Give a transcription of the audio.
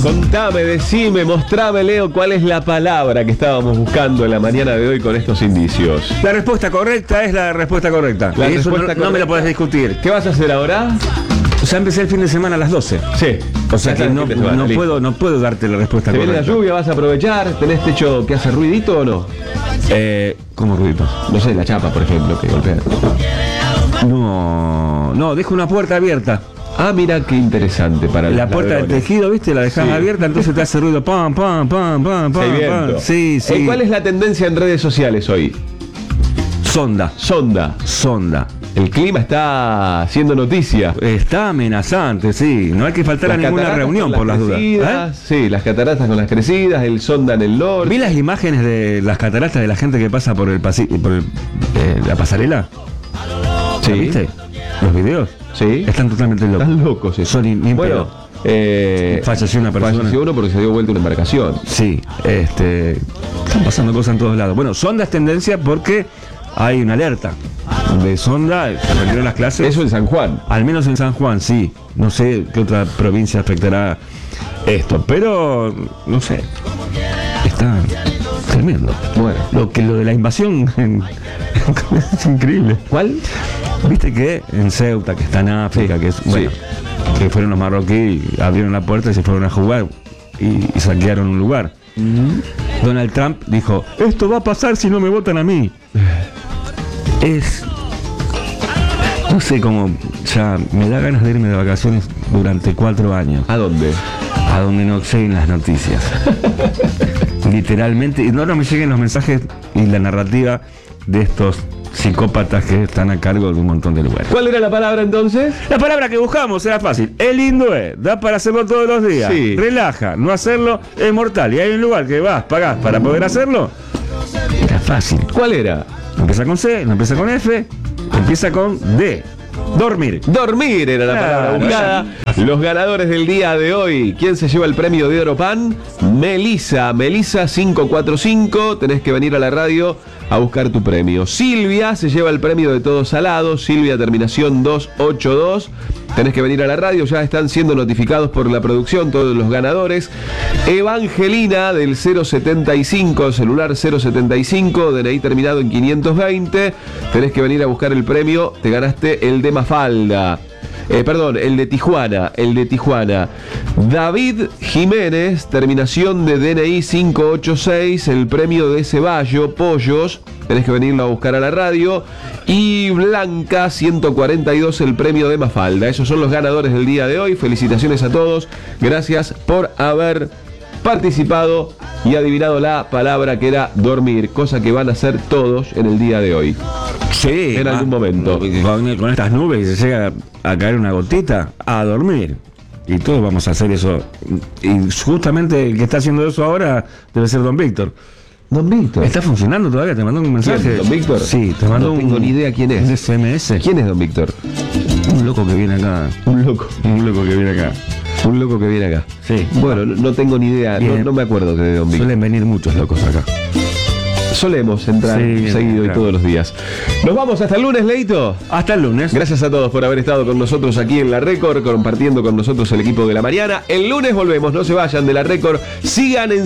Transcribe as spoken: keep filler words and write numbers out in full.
Contame, decime, mostrame, Leo, cuál es la palabra que estábamos buscando en la mañana de hoy con estos indicios. La respuesta correcta es la respuesta correcta. La y eso respuesta no, no me la podés discutir. ¿Qué vas a hacer ahora? O sea, empecé el fin de semana a las doce. Sí. O sea que no, semana, no, listo. puedo, no puedo darte la respuesta ¿Te viene correcta. la lluvia? ¿Vas a aprovechar? ¿Tenés techo que hace ruidito o no? Eh, ¿Cómo ruido? No sé, la chapa, por ejemplo, que golpea. No, no, dejo una puerta abierta. Ah, mira qué interesante para La los puerta del ladrones. tejido, ¿viste? La dejas Sí. abierta, entonces te hace ruido. Pam, pam, pam, pam, Sí, pam, viento. pam. Sí, sí. Eh, ¿Cuál es la tendencia en redes sociales hoy? Sonda. Sonda. Sonda. El clima está siendo noticia. Está amenazante, sí. No hay que faltar Las a ninguna cataratas reunión con por las dudas. crecidas, ¿Eh? Sí, las cataratas con las crecidas, el sonda en el norte. ¿Vi las imágenes de las cataratas de la gente que pasa por el pasi por el, eh, la pasarela? Sí. ¿La viste? ¿Los videos? Sí. Están totalmente locos. Están locos esos. Son in- in- Bueno, eh, falleció una persona. falleció uno porque se dio vuelta una embarcación. Sí, este, están pasando cosas en todos lados. Bueno, sonda es tendencia porque hay una alerta de sonda, se rendieron las clases. Eso en San Juan. Al menos en San Juan, sí. No sé qué otra provincia afectará esto, pero no sé. Está tremendo. Bueno. Lo que lo de la invasión es increíble. ¿Cuál? Viste que en Ceuta, que está en África, Sí, que es bueno, sí. que fueron los marroquíes, abrieron la puerta y se fueron a jugar y, y saquearon un lugar. Donald Trump dijo, esto va a pasar si no me votan a mí. Es, no sé cómo, ya me da ganas de irme de vacaciones durante cuatro años, ¿A dónde? a donde no lleguen las noticias. Literalmente, y no, no me lleguen los mensajes y la narrativa de estos psicópatas que están a cargo de un montón de lugares. ¿Cuál era la palabra entonces? La palabra que buscamos era fácil. Es lindo, es. Da para hacerlo todos los días. Sí. Relaja. No hacerlo es mortal. Y hay un lugar que vas, pagás para poder hacerlo. Era fácil. ¿Cuál era? No empieza con C, no empieza con F, empieza con D. Dormir. Dormir era la Claro, palabra buscada. Los ganadores del día de hoy. ¿Quién se lleva el premio de Oropan? Melisa. Melisa cinco cuatro cinco. Tenés que venir a la radio a buscar tu premio. Silvia se lleva el premio de Todo Salado. Silvia, terminación dos ocho dos. Tenés que venir a la radio. Ya están siendo notificados por la producción todos los ganadores. Evangelina del cero setenta y cinco, celular cero setenta y cinco, D N I terminado en quinientos veinte. Tenés que venir a buscar el premio. Te ganaste el de Mafalda. Eh, perdón, el de Tijuana, el de Tijuana. David Jiménez, terminación de D N I cinco ocho seis, el premio de Ceballo, Pollos. Tenés que venirlo a buscar a la radio. Y Blanca ciento cuarenta y dos, el premio de Mafalda. Esos son los ganadores del día de hoy. Felicitaciones a todos. Gracias por haber participado y adivinado la palabra que era dormir, cosa que van a hacer todos en el día de hoy. Sí. En algún momento. Con, con estas nubes y se llega a caer una gotita, a dormir. Y todos vamos a hacer eso. Y justamente el que está haciendo eso ahora debe ser Don Víctor. Don Víctor. ¿Está funcionando todavía? ¿Te mandó un mensaje? ¿Quién? ¿Don Víctor? Sí, te mandó No un... tengo ni idea quién es. Un S M S. ¿Quién es Don Víctor? Un loco que viene acá. Un loco. Un loco que viene acá. Un loco que viene acá. Sí. Bueno, no, no tengo ni idea. No, Bien. no me acuerdo de Don Víctor. Suelen venir muchos locos acá. Solemos entrar Sí, seguido claro. y todos los días. Nos vamos hasta el lunes, Leito. Hasta el lunes. Gracias a todos por haber estado con nosotros aquí en La Récord, compartiendo con nosotros el equipo de la mañana. El lunes volvemos, no se vayan de La Récord. Sigan en